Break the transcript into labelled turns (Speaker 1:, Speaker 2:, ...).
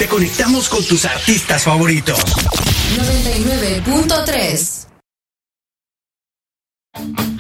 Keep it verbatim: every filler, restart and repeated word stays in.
Speaker 1: te conectamos con tus artistas favoritos.
Speaker 2: noventa y nueve punto tres